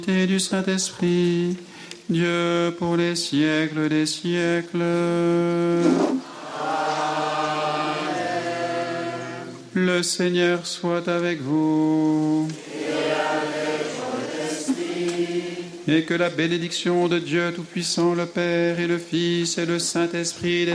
et du Saint-Esprit, Dieu pour les siècles des siècles. Le Seigneur soit avec vous. Et que la bénédiction de Dieu Tout-Puissant, le Père et le Fils et le Saint-Esprit